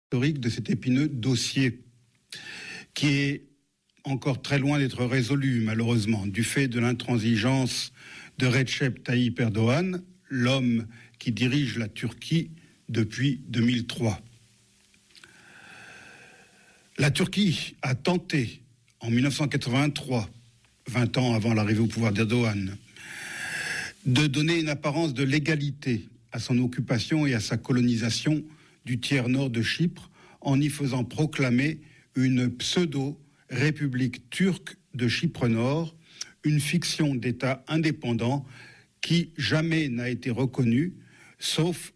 historique de cet épineux dossier, qui est encore très loin d'être résolu, malheureusement, du fait de l'intransigeance de Recep Tayyip Erdogan, l'homme qui dirige la Turquie depuis 2003. La Turquie a tenté, en 1983, 20 ans avant l'arrivée au pouvoir d'Erdogan, de donner une apparence de légalité à son occupation et à sa colonisation du tiers nord de Chypre, en y faisant proclamer une pseudo-république turque de Chypre Nord, une fiction d'État indépendant qui jamais n'a été reconnue, sauf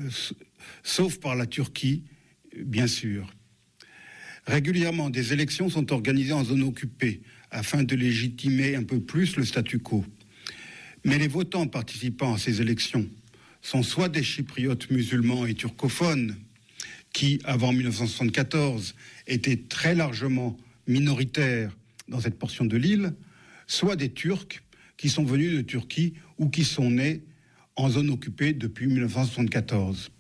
par la Turquie, bien sûr. Régulièrement, des élections sont organisées en zone occupée afin de légitimer un peu plus le statu quo. Mais les votants participant à ces élections sont soit des Chypriotes musulmans et turcophones, qui, avant 1974, étaient très largement minoritaires dans cette portion de l'île, soit des Turcs qui sont venus de Turquie ou qui sont nés en zone occupée depuis 1974.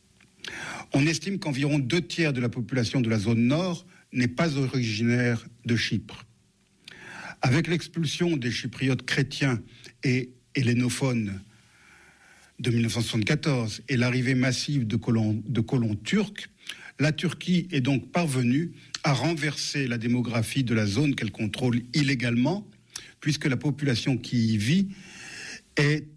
On estime qu'environ 2/3 de la population de la zone nord n'est pas originaire de Chypre. Avec l'expulsion des Chypriotes chrétiens et hellénophones de 1974 et l'arrivée massive de colons turcs, la Turquie est donc parvenue à renverser la démographie de la zone qu'elle contrôle illégalement, puisque la population qui y vit est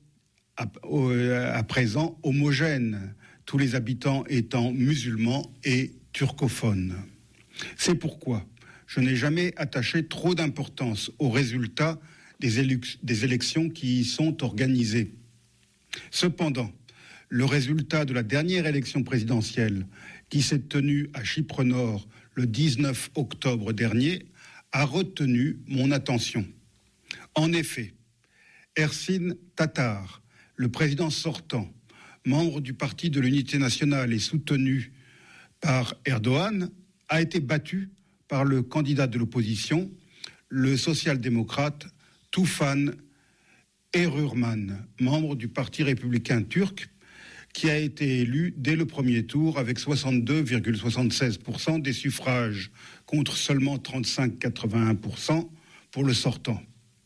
à présent homogène, tous les habitants étant musulmans et turcophones. C'est pourquoi je n'ai jamais attaché trop d'importance aux résultats des élections qui y sont organisées. Cependant, le résultat de la dernière élection présidentielle qui s'est tenue à Chypre Nord le 19 octobre dernier a retenu mon attention. En effet, Ersin Tatar, le président sortant, membre du Parti de l'Unité nationale et soutenu par Erdogan, a été battu par le candidat de l'opposition, le social-démocrate Tufan Erurman, membre du Parti républicain turc, qui a été élu dès le premier tour avec 62,76% des suffrages, contre seulement 35,81% pour le sortant.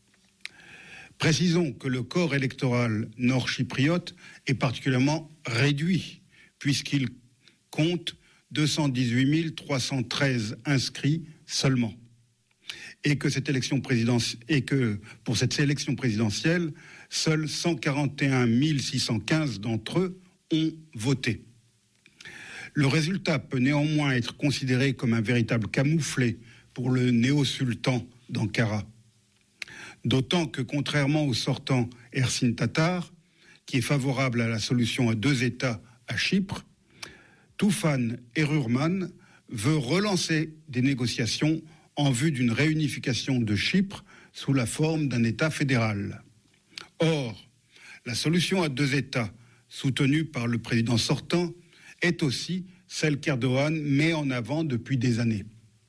Précisons que le corps électoral nord-chypriote est particulièrement réduit, puisqu'il compte 218 313 inscrits seulement. Et que pour cette élection présidentielle, seuls 141 615 d'entre eux ont voté. Le résultat peut néanmoins être considéré comme un véritable camouflet pour le néo-sultan d'Ankara. D'autant que, contrairement au sortant Ersin Tatar, qui est favorable à la solution à 2 États à Chypre, Tufan Erurman veut relancer des négociations en vue d'une réunification de Chypre sous la forme d'un État fédéral. Or, la solution à 2 États, soutenue par le président sortant, est aussi celle qu'Erdogan met en avant depuis des années.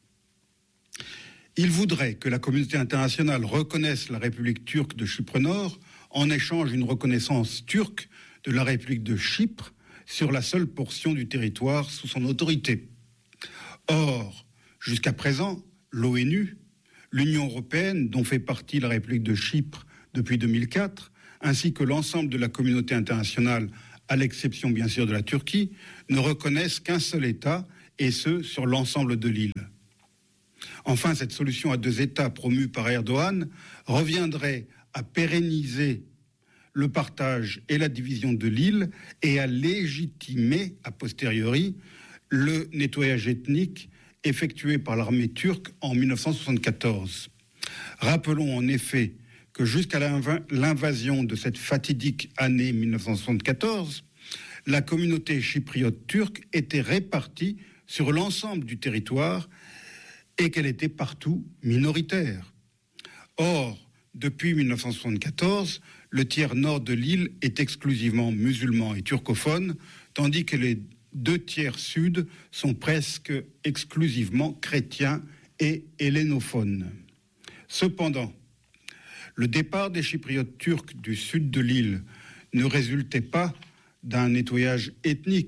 Il voudrait que la communauté internationale reconnaisse la République turque de Chypre Nord en échange d'une reconnaissance turque de la République de Chypre sur la seule portion du territoire sous son autorité. Or, jusqu'à présent, l'ONU, l'Union européenne, dont fait partie la République de Chypre depuis 2004, ainsi que l'ensemble de la communauté internationale, à l'exception bien sûr de la Turquie, ne reconnaissent qu'un seul État, et ce, sur l'ensemble de l'île. Enfin, cette solution à 2 États promue par Erdogan reviendrait à pérenniser le partage et la division de l'île et à légitimer, a posteriori, le nettoyage ethnique effectué par l'armée turque en 1974. Rappelons en effet que jusqu'à l'invasion de cette fatidique année 1974, la communauté chypriote turque était répartie sur l'ensemble du territoire et qu'elle était partout minoritaire. Or, depuis 1974, le tiers nord de l'île est exclusivement musulman et turcophone, tandis que les 2 tiers sud sont presque exclusivement chrétiens et hellénophones. Cependant, le départ des Chypriotes turcs du sud de l'île ne résultait pas d'un nettoyage ethnique,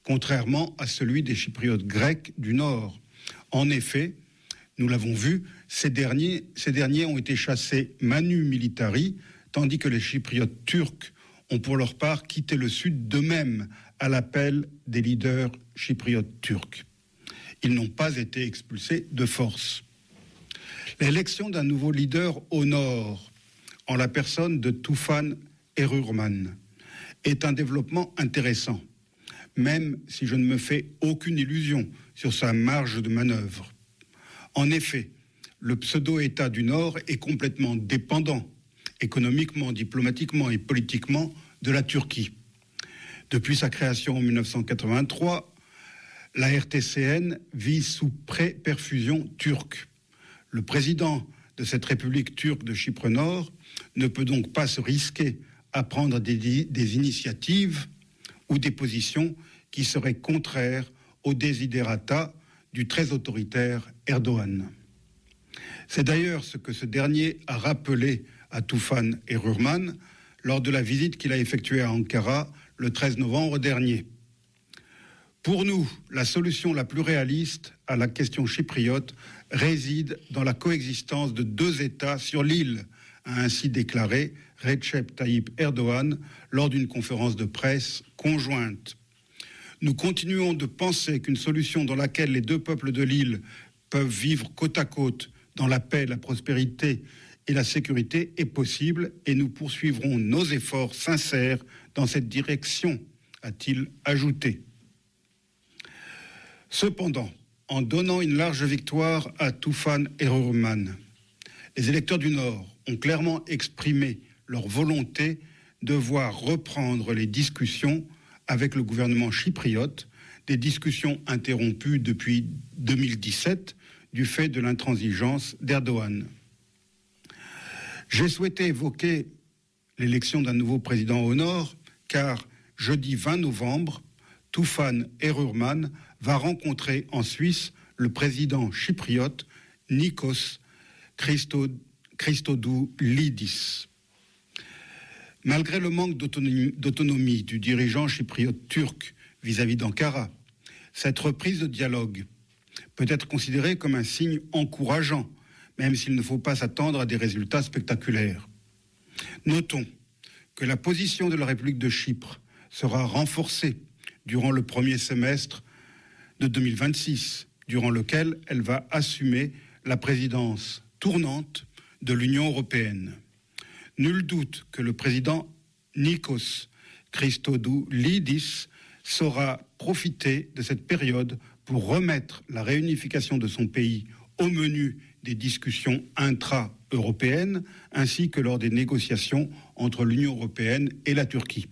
contrairement à celui des Chypriotes grecs du Nord. En effet, nous l'avons vu, ces derniers ont été chassés manu militari, tandis que les Chypriotes turcs ont pour leur part quitté le sud d'eux-mêmes à l'appel des leaders chypriotes turcs. Ils n'ont pas été expulsés de force. L'élection d'un nouveau leader au nord, en la personne de Tufan Erurman, est un développement intéressant, même si je ne me fais aucune illusion sur sa marge de manœuvre. En effet, le pseudo-État du Nord est complètement dépendant, économiquement, diplomatiquement et politiquement, de la Turquie. Depuis sa création en 1983, la RTCN vit sous pré-perfusion turque. Le président de cette République turque de Chypre Nord ne peut donc pas se risquer à prendre des initiatives ou des positions qui seraient contraires aux desiderata du très autoritaire Erdogan. C'est d'ailleurs ce que ce dernier a rappelé à Tufan Erurman lors de la visite qu'il a effectuée à Ankara le 13 novembre dernier. Pour nous, la solution la plus réaliste à la question chypriote réside dans la coexistence de deux États sur l'île, a ainsi déclaré Recep Tayyip Erdogan lors d'une conférence de presse conjointe. Nous continuons de penser qu'une solution dans laquelle les deux peuples de l'île peuvent vivre côte à côte dans la paix, la prospérité et la sécurité est possible et nous poursuivrons nos efforts sincères dans cette direction, a-t-il ajouté. Cependant, en donnant une large victoire à Tufan Erurman, les électeurs du Nord ont clairement exprimé leur volonté de voir reprendre les discussions avec le gouvernement chypriote, des discussions interrompues depuis 2017 du fait de l'intransigeance d'Erdogan. J'ai souhaité évoquer l'élection d'un nouveau président au Nord, car jeudi 20 novembre, Tufan Erurman va rencontrer en Suisse le président chypriote Nikos Christodoulidis. Malgré le manque d'autonomie du dirigeant chypriote turc vis-à-vis d'Ankara, cette reprise de dialogue peut être considérée comme un signe encourageant, même s'il ne faut pas s'attendre à des résultats spectaculaires. Notons que la position de la République de Chypre sera renforcée durant le premier semestre de 2026, durant lequel elle va assumer la présidence tournante de l'Union européenne. Nul doute que le président Nikos Christodoulidis saura profiter de cette période pour remettre la réunification de son pays au menu des discussions intra-européennes, ainsi que lors des négociations entre l'Union européenne et la Turquie.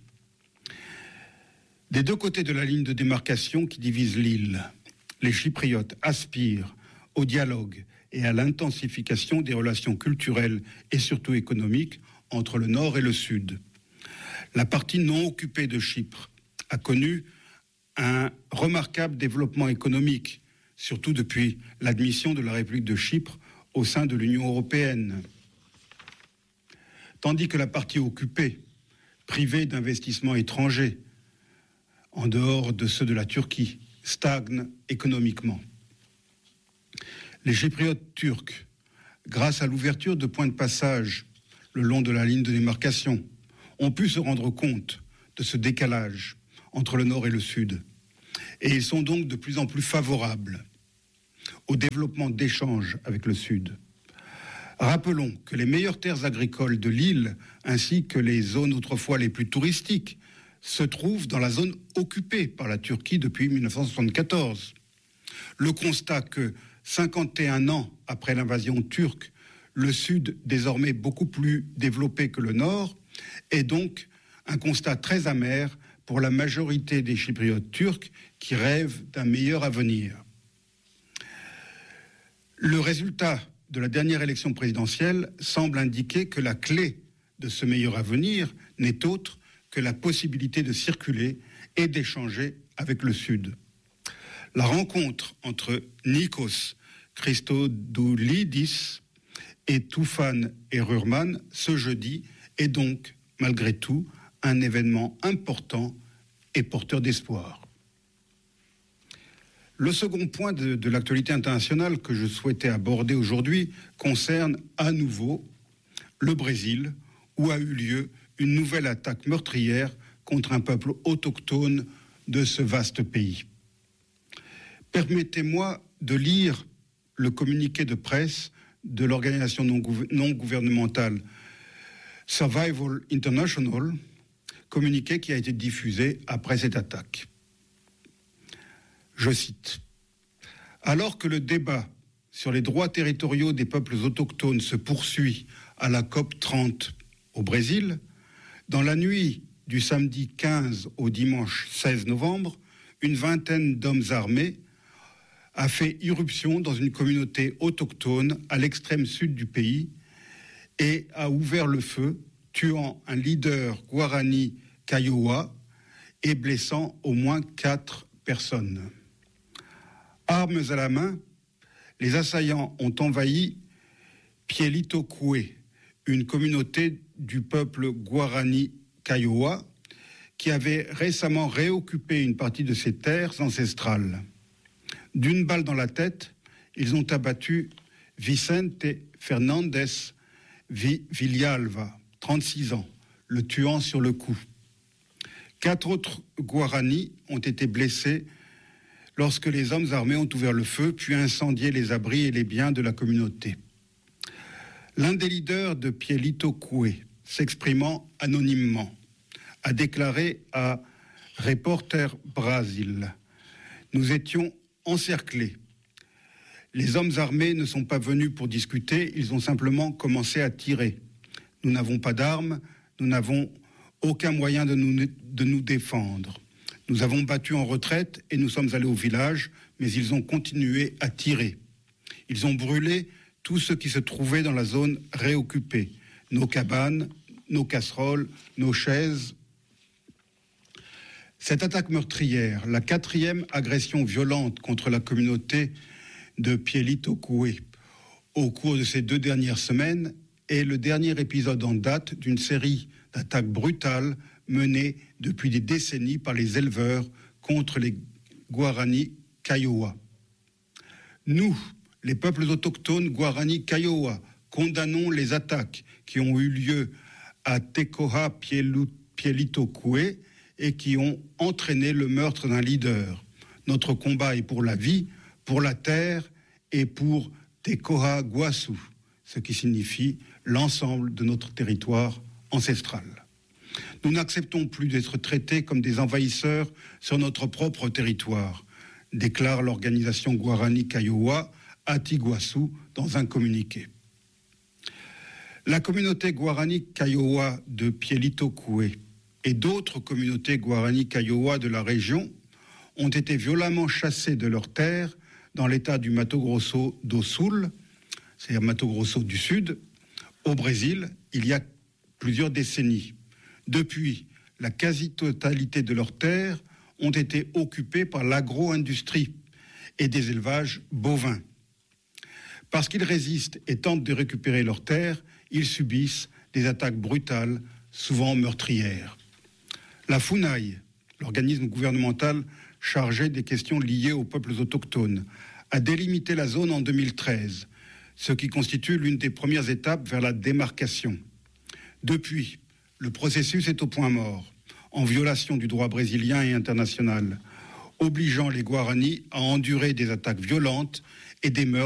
Des deux côtés de la ligne de démarcation qui divise l'île, les Chypriotes aspirent au dialogue et à l'intensification des relations culturelles et surtout économiques entre le Nord et le Sud. La partie non occupée de Chypre a connu un remarquable développement économique, surtout depuis l'admission de la République de Chypre au sein de l'Union européenne. Tandis que la partie occupée, privée d'investissements étrangers, en dehors de ceux de la Turquie, stagne économiquement. Les Chypriotes turcs, grâce à l'ouverture de points de passage le long de la ligne de démarcation, ont pu se rendre compte de ce décalage entre le Nord et le Sud. Et ils sont donc de plus en plus favorables au développement d'échanges avec le Sud. Rappelons que les meilleures terres agricoles de l'île, ainsi que les zones autrefois les plus touristiques, se trouvent dans la zone occupée par la Turquie depuis 1974. Le constat que 51 ans après l'invasion turque, le Sud, désormais beaucoup plus développé que le Nord, est donc un constat très amer pour la majorité des Chypriotes turcs qui rêvent d'un meilleur avenir. Le résultat de la dernière élection présidentielle semble indiquer que la clé de ce meilleur avenir n'est autre que la possibilité de circuler et d'échanger avec le Sud. La rencontre entre Nikos Christodoulidis et Tufan Erurman ce jeudi est donc, malgré tout, un événement important et porteur d'espoir. Le second point de l'actualité internationale que je souhaitais aborder aujourd'hui concerne à nouveau le Brésil, où a eu lieu une nouvelle attaque meurtrière contre un peuple autochtone de ce vaste pays. Permettez-moi de lire le communiqué de presse de l'organisation non gouvernementale Survival International, communiqué qui a été diffusé après cette attaque. Je cite : « Alors que le débat sur les droits territoriaux des peuples autochtones se poursuit à la COP 30 au Brésil, dans la nuit du samedi 15 au dimanche 16 novembre, une vingtaine d'hommes armés a fait irruption dans une communauté autochtone à l'extrême sud du pays et a ouvert le feu, tuant un leader Guarani Kaiowá et blessant au moins 4 personnes. Armes à la main, les assaillants ont envahi Pielitokwe, une communauté du peuple Guarani Kaiowá qui avait récemment réoccupé une partie de ses terres ancestrales. D'une balle dans la tête, ils ont abattu Vicente Fernandez Villalva, 36 ans, le tuant sur le coup. 4 autres Guarani ont été blessés lorsque les hommes armés ont ouvert le feu, puis incendié les abris et les biens de la communauté. L'un des leaders de Pielitokwe, s'exprimant anonymement, a déclaré à Reporter Brasil : « Nous étions encerclés. Les hommes armés ne sont pas venus pour discuter, ils ont simplement commencé à tirer. Nous n'avons pas d'armes, nous n'avons aucun moyen de nous défendre. Nous avons battu en retraite et nous sommes allés au village, mais ils ont continué à tirer. Ils ont brûlé tout ce qui se trouvait dans la zone réoccupée, nos cabanes, nos casseroles, nos chaises. » Cette attaque meurtrière, la 4e agression violente contre la communauté de Pielitokwe au cours de ces 2 dernières semaines, est le dernier épisode en date d'une série d'attaques brutales menées depuis des décennies par les éleveurs contre les Guarani Kaiowá. Nous, les peuples autochtones Guarani Kaiowá, condamnons les attaques qui ont eu lieu à Tekoha Pielitokwe et qui ont entraîné le meurtre d'un leader. Notre combat est pour la vie, pour la terre et pour Tekoha Guasu, ce qui signifie l'ensemble de notre territoire ancestral. Nous n'acceptons plus d'être traités comme des envahisseurs sur notre propre territoire, déclare l'organisation Guarani Kaiowá Atiguaçu dans un communiqué. La communauté Guarani Kaiowá de Pielitokwe et d'autres communautés Guarani Kaiowá de la région ont été violemment chassées de leurs terres dans l'état du Mato Grosso do Sul, c'est-à-dire Mato Grosso du Sud, au Brésil, il y a plusieurs décennies. Depuis, la quasi-totalité de leurs terres ont été occupées par l'agro-industrie et des élevages bovins. Parce qu'ils résistent et tentent de récupérer leurs terres, ils subissent des attaques brutales, souvent meurtrières. La FUNAI, l'organisme gouvernemental chargé des questions liées aux peuples autochtones, a délimité la zone en 2013, ce qui constitue l'une des premières étapes vers la démarcation. Depuis, le processus est au point mort, en violation du droit brésilien et international, obligeant les Guarani à endurer des attaques violentes et des meurtres